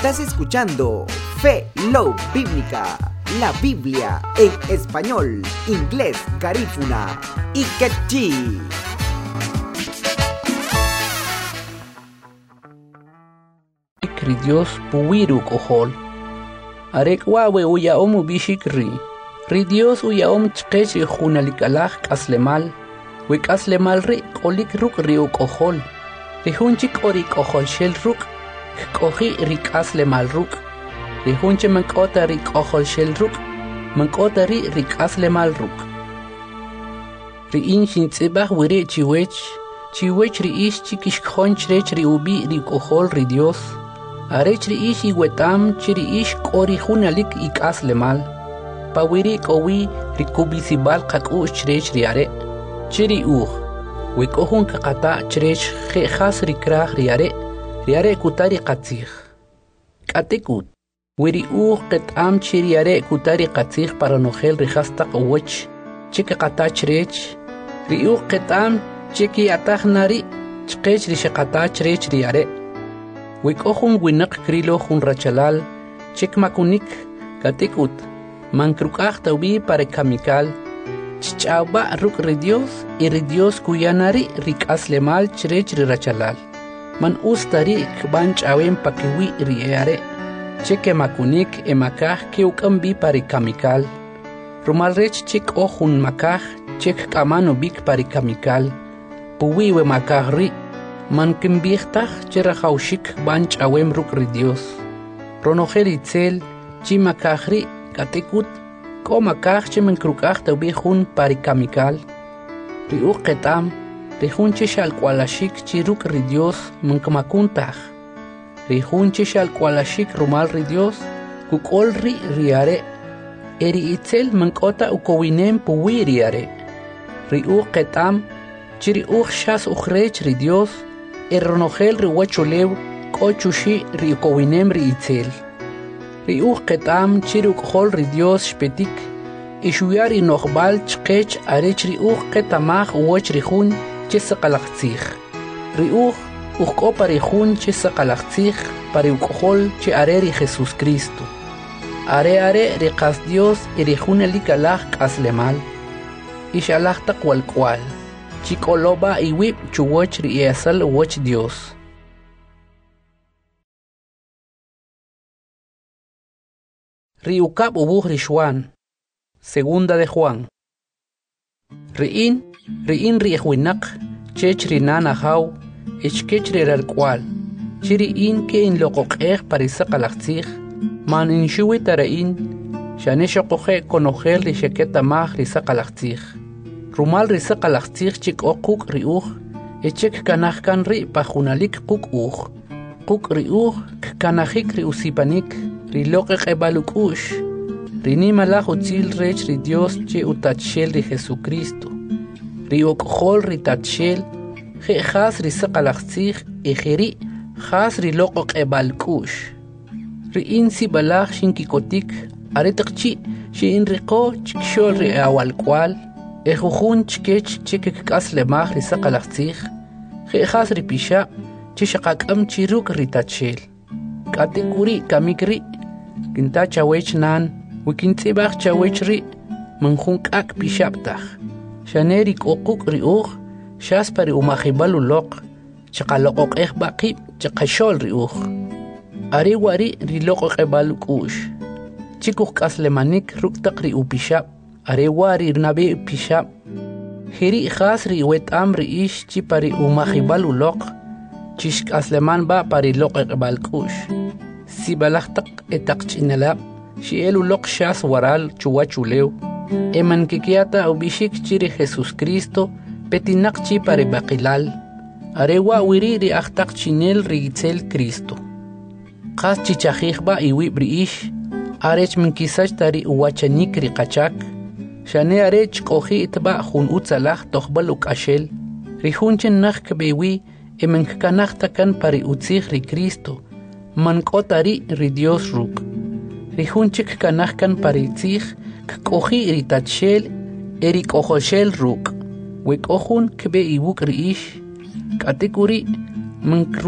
Estás escuchando Fe Love Bíblica, la Biblia en español, inglés, garífuna y quechí. Dios puwiru kohol. Arek wawe uya omu bishikri. Dios uya chqech hunalikalaj kaslemal. Wik aslemal ri kolik ruk riu kohol. Rihunchik ori kohol shel ruk. Kohi rik aslemal ruk. Rihunche mankota rik kohol shel ruk. Mankota rik aslemal ruk. Riin shintzibah wiri chiwech. Chiwech riish chikish khonch ri ubi ri kohol ri Dios. Arech riish iwetam chiriish kori hunalik ikas lemal. Pawiri kowi rikubisibal kakush chrech riare. Chiri wikohun kakata chrech khas rikrah riare kutari qatzih. Katekut. Wiri ketam chiriare kutari qatzih para nogel rihasta qawech. Chiki kata chrech. Ri ketam chiki atahnari chqech rishakata chrech riare. Wikohun winak krilo hun rachalal, chek makunik, katikut, mankrukah taubi para kamikal, chichaba ruk ridios, y ridios kuyanari rik aslemal chrech rachalal. Man ustari kbanch awen pakiwi riare, cheke makunik emakah keukambi para kamikal. Rumalrech chek ohun makah, chek kamano bik para kamikal, puwiwe makah ri. Man kimbiechtach cherahaushik banch awem ruk Dios. Ronoher itzel, chimakahri, katekut, komakach chemenkrukach taubihun parikamikal. Riuk ketam, rihunche shalkwalashik chiruk Dios mankamakuntach. Rihunche shalkwalashik rumal Dios, kukol riare. Eri itzel mankota ukowinem puwi riare. Riuk ketam, chiriuk shas uchrech Dios. Erronogel riwacholew kochushi riukowinem riitzel. Ketam chiruk hol Dios spetik. Ishuyar inochbal chkech arech ketamach wach rihun chesakalachtzich. Ukko parihun chesakalachtzich pariukhol che areri Jesus Cristo. Are rikas Dios erihun elikalach kaslemal. Ishalachta kwal. Chikoloba iwip chuwach riesal wach Dios. Riukab ubuh rishwan. Segunda de Juan. Riin riehwinak. Chech rinana hau. Echkech riralkwal. Chiriin ke in lokokeh parisakalachtich. Man in shuwitarain. Shaneshokohe konogel risheketa mah risakalachtich. Rumal risakalachtich chik okuk riuch, echek kanahkan ri pajunalik kuk Kuk riuch, kanahik riusipanik, rilokek ebalukush. Rinimalaj utzil rech ri Dios che utachel ri Jesucristo. Riokjol ritachel, je has risakalachtich, ejeri, has rilokek ebalkush. Riin sibalaj shinkikotik, aretakchi, shin riko chikshol ri awalkwal. Ejujun chkech chekek kaslemach risakalachtich, jejas ripisha, chishakakam chiruk ritachel. Katekuri kamikri, kinta chawech nan, wikintzibach chawech ri, manjunkak pishaptach. Shanerik okuk riuch, shaspari umajibalu lok, chakalokok baqib, chakashol riuch. Ariwari rilokok ebalukush. Chikuk kaslemanik ruktak riupishap. Arewari nabe pishap. Hiri khasri wetam riish chi pari umahibal ulok. Chishk asleman ba pari lok balkush. Si balachtak etak chinalab. Shiel ulok shas waral chuwachulew. Eman kikiata ubishik chiri Jesus Cristo. Petinak chi pari bakilal. Arewa wiri ri achtak chinel riitzel Cristo. Khas chichajih ba iwib riish. Arech minkisach tari uwachanik ri kachak. Shane arech kohi itba hun utzalach tochbal ukashel. Rihunchen nach kbewi emenkanach takan pari utzich ri Cristo. Mankotari ri Dios ruk. Rihunchik kanach kan pari tzich kohi ritachel eri kohoshel ruk. Wek ohun kbe iwuk riish. Katekuri